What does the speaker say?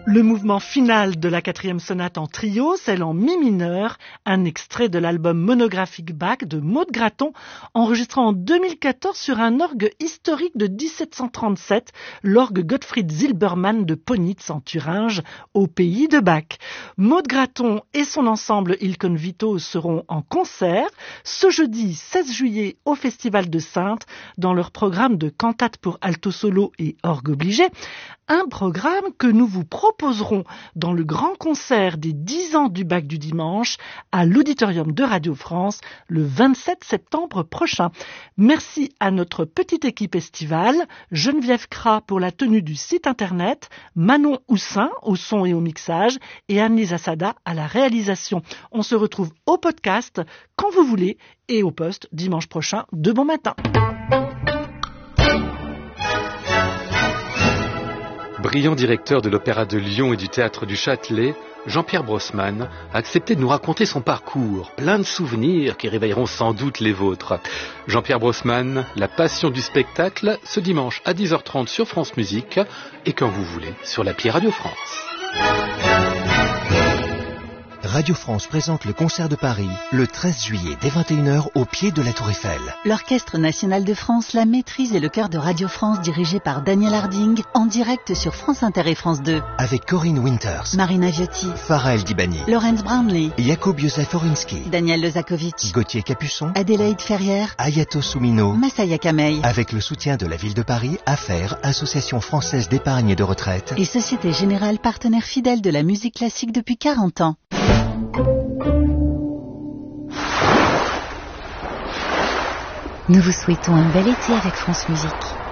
Le mouvement final de la 4e sonate en trio, celle en mi mineur, un extrait de l'album monographique Bach de Maud Graton, enregistré en 2014 sur un orgue historique de 1737, l'orgue Gottfried Silbermann de Ponitz en Thuringe, au pays de Bach. Maud Graton et son ensemble Il Convito seront en concert ce jeudi 16 juillet au Festival de Saintes dans leur programme de cantates pour alto solo et orgue obligé. Un programme que nous vous proposerons dans le grand concert des 10 ans du Bach du dimanche à l'Auditorium de Radio France le 27 septembre prochain. Merci à notre petite équipe estivale, Geneviève Cras pour la tenue du site internet, Manon Houssin au son et au mixage et Anne-Lise Assada à la réalisation. On se retrouve au podcast quand vous voulez et au poste dimanche prochain de bon matin. Brillant directeur de l'Opéra de Lyon et du Théâtre du Châtelet, Jean-Pierre Brossman a accepté de nous raconter son parcours, plein de souvenirs qui réveilleront sans doute les vôtres. Jean-Pierre Brossman, la passion du spectacle, ce dimanche à 10h30 sur France Musique et quand vous voulez sur l'appli Radio France. Radio France présente le concert de Paris le 13 juillet dès 21h au pied de la Tour Eiffel. L'Orchestre National de France, la Maîtrise et le Chœur de Radio France dirigé par Daniel Harding en direct sur France Inter et France 2. Avec Corinne Winters, Marina Viotti, Farah El Dibani, Laurence Brownlee, Jakub Józef Orinski, Daniel Lezakovic, Gauthier Capuçon, Adélaïde Ferrière, Ayato Soumino, Massaya Kamei. Avec le soutien de la ville de Paris, AFER, Association française d'épargne et de retraite, et Société Générale, partenaire fidèle de la musique classique depuis 40 ans. Nous vous souhaitons un bel été avec France Musique.